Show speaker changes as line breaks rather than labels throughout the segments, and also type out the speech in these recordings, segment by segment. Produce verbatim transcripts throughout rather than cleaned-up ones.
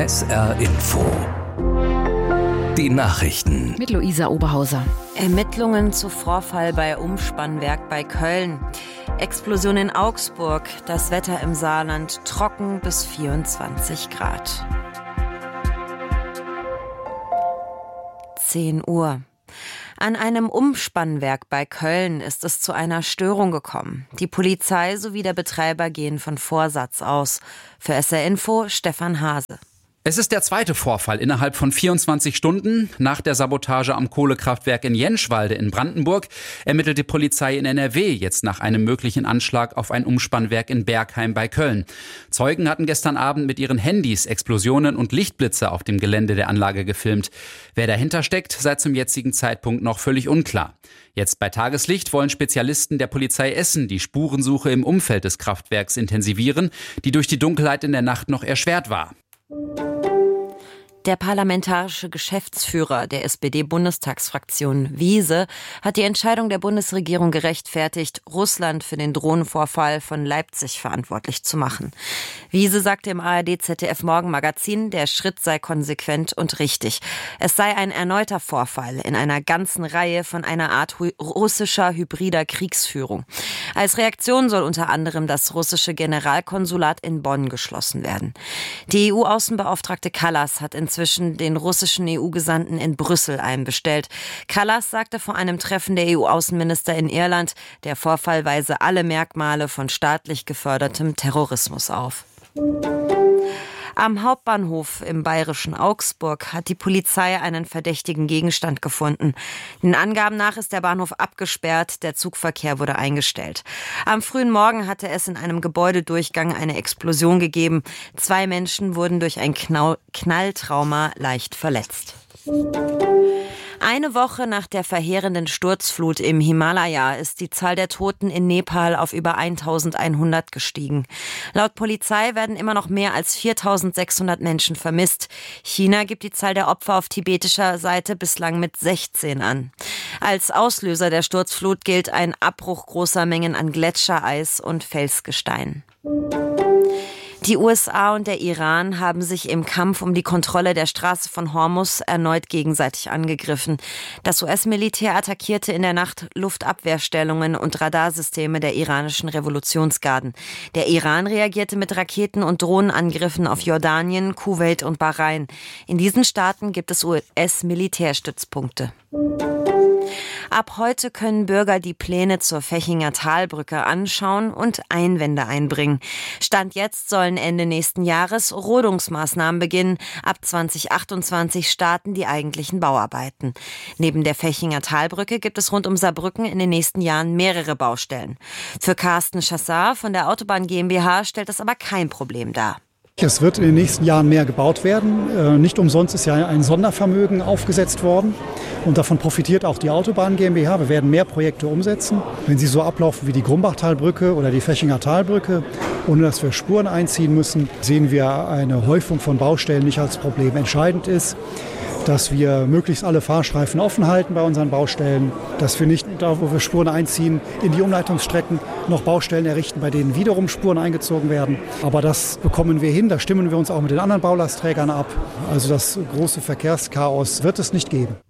S R Info. Die Nachrichten.
Mit Luisa Oberhauser.
Ermittlungen zu Vorfall bei Umspannwerk bei Köln. Explosion in Augsburg. Das Wetter im Saarland trocken bis vierundzwanzig Grad. zehn Uhr. An einem Umspannwerk bei Köln ist es zu einer Störung gekommen. Die Polizei sowie der Betreiber gehen von Vorsatz aus. Für S R Info Stefan Hase.
Es ist der zweite Vorfall innerhalb von vierundzwanzig Stunden. Nach der Sabotage am Kohlekraftwerk in Jänschwalde in Brandenburg ermittelt die Polizei in N R W jetzt nach einem möglichen Anschlag auf ein Umspannwerk in Bergheim bei Köln. Zeugen hatten gestern Abend mit ihren Handys Explosionen und Lichtblitze auf dem Gelände der Anlage gefilmt. Wer dahinter steckt, sei zum jetzigen Zeitpunkt noch völlig unklar. Jetzt bei Tageslicht wollen Spezialisten der Polizei Essen die Spurensuche im Umfeld des Kraftwerks intensivieren, die durch die Dunkelheit in der Nacht noch erschwert war.
Der parlamentarische Geschäftsführer der S P D-Bundestagsfraktion Wiese hat die Entscheidung der Bundesregierung gerechtfertigt, Russland für den Drohnenvorfall von Leipzig verantwortlich zu machen. Wiese sagte im A R D-Z D F-Morgenmagazin, der Schritt sei konsequent und richtig. Es sei ein erneuter Vorfall in einer ganzen Reihe von einer Art hu- russischer hybrider Kriegsführung. Als Reaktion soll unter anderem das russische Generalkonsulat in Bonn geschlossen werden. Die E U-Außenbeauftragte Kallas hat in Inzwischen den russischen E U-Gesandten in Brüssel einbestellt. Kallas sagte vor einem Treffen der E U-Außenminister in Irland, der Vorfall weise alle Merkmale von staatlich gefördertem Terrorismus auf. Am Hauptbahnhof im bayerischen Augsburg hat die Polizei einen verdächtigen Gegenstand gefunden. Den Angaben nach ist der Bahnhof abgesperrt, der Zugverkehr wurde eingestellt. Am frühen Morgen hatte es in einem Gebäudedurchgang eine Explosion gegeben. Zwei Menschen wurden durch ein Knall- Knalltrauma leicht verletzt. Eine Woche nach der verheerenden Sturzflut im Himalaya ist die Zahl der Toten in Nepal auf über eintausendeinhundert gestiegen. Laut Polizei werden immer noch mehr als viertausendsechshundert Menschen vermisst. China gibt die Zahl der Opfer auf tibetischer Seite bislang mit sechzehn an. Als Auslöser der Sturzflut gilt ein Abbruch großer Mengen an Gletschereis und Felsgestein. Die U S A und der Iran haben sich im Kampf um die Kontrolle der Straße von Hormuz erneut gegenseitig angegriffen. Das U S-Militär attackierte in der Nacht Luftabwehrstellungen und Radarsysteme der iranischen Revolutionsgarden. Der Iran reagierte mit Raketen- und Drohnenangriffen auf Jordanien, Kuwait und Bahrain. In diesen Staaten gibt es U S-Militärstützpunkte. Ab heute können Bürger die Pläne zur Fechinger Talbrücke anschauen und Einwände einbringen. Stand jetzt sollen Ende nächsten Jahres Rodungsmaßnahmen beginnen. Ab zwanzig achtundzwanzig starten die eigentlichen Bauarbeiten. Neben der Fechinger Talbrücke gibt es rund um Saarbrücken in den nächsten Jahren mehrere Baustellen. Für Carsten Chassar von der Autobahn GmbH stellt das aber kein Problem dar.
Es wird in den nächsten Jahren mehr gebaut werden. Nicht umsonst ist ja ein Sondervermögen aufgesetzt worden. Und davon profitiert auch die Autobahn GmbH. Wir werden mehr Projekte umsetzen. Wenn sie so ablaufen wie die Grumbachtalbrücke oder die Fechinger Talbrücke, ohne dass wir Spuren einziehen müssen, sehen wir eine Häufung von Baustellen nicht als Problem. Entscheidend ist, dass wir möglichst alle Fahrstreifen offen halten bei unseren Baustellen, dass wir nicht da, wo wir Spuren einziehen, in die Umleitungsstrecken noch Baustellen errichten, bei denen wiederum Spuren eingezogen werden. Aber das bekommen wir hin, da stimmen wir uns auch mit den anderen Baulastträgern ab. Also das große Verkehrschaos wird es nicht geben.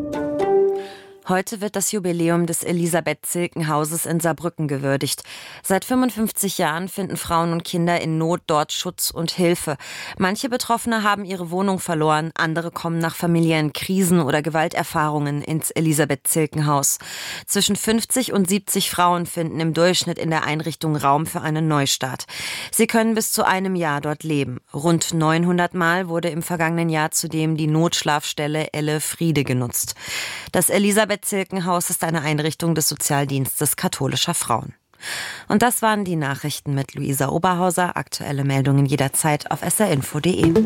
Heute wird das Jubiläum des Elisabeth-Zilken-Hauses in Saarbrücken gewürdigt. Seit fünfundfünfzig Jahren finden Frauen und Kinder in Not dort Schutz und Hilfe. Manche Betroffene haben ihre Wohnung verloren, andere kommen nach familiären Krisen oder Gewalterfahrungen ins Elisabeth-Zilken-Haus. Zwischen fünfzig und siebzig Frauen finden im Durchschnitt in der Einrichtung Raum für einen Neustart. Sie können bis zu einem Jahr dort leben. Rund neunhundert Mal wurde im vergangenen Jahr zudem die Notschlafstelle Elle Friede genutzt. Das Elisabeth-Zilken-Haus ist eine Einrichtung des Sozialdienstes katholischer Frauen. Und das waren die Nachrichten mit Luisa Oberhauser. Aktuelle Meldungen jederzeit auf s r info punkt d e.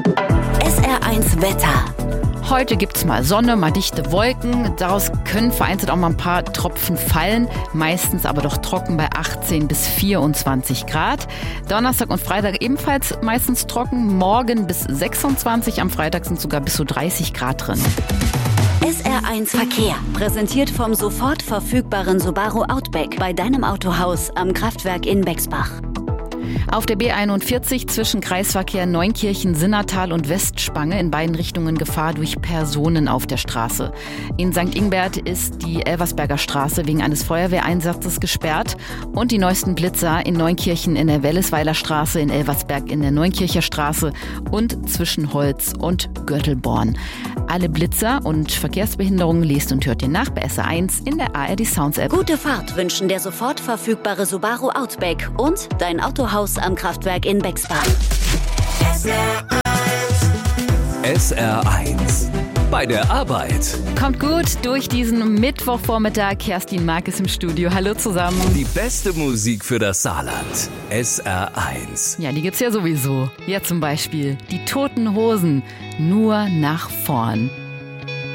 S R eins Wetter. Heute gibt's mal Sonne, mal dichte Wolken. Daraus können vereinzelt auch mal ein paar Tropfen fallen. Meistens aber doch trocken bei achtzehn bis vierundzwanzig Grad. Donnerstag und Freitag ebenfalls meistens trocken. Morgen bis sechsundzwanzig. Am Freitag sind sogar bis zu dreißig Grad drin.
S R eins Verkehr. Präsentiert vom sofort verfügbaren Subaru Outback bei deinem Autohaus am Kraftwerk in Bexbach.
Auf der B einundvierzig zwischen Kreisverkehr Neunkirchen-Sinnertal und Westspange in beiden Richtungen Gefahr durch Personen auf der Straße. In Sankt Ingbert ist die Elversberger Straße wegen eines Feuerwehreinsatzes gesperrt und die neuesten Blitzer in Neunkirchen in der Wellesweiler Straße, in Elversberg in der Neunkircher Straße und zwischen Holz und Göttelborn. Alle Blitzer und Verkehrsbehinderungen lest und hört ihr nach bei S R eins in der A R D Sounds App.
Gute Fahrt wünschen der sofort verfügbare Subaru Outback und dein Autohaus am Kraftwerk in Bexbach.
S R eins. Bei der Arbeit.
Kommt gut durch diesen Mittwochvormittag. Kerstin Mark ist im Studio. Hallo zusammen.
Die beste Musik für das Saarland. S R eins.
Ja, die gibt's ja sowieso. Ja, zum Beispiel die Toten Hosen. Nur nach vorn.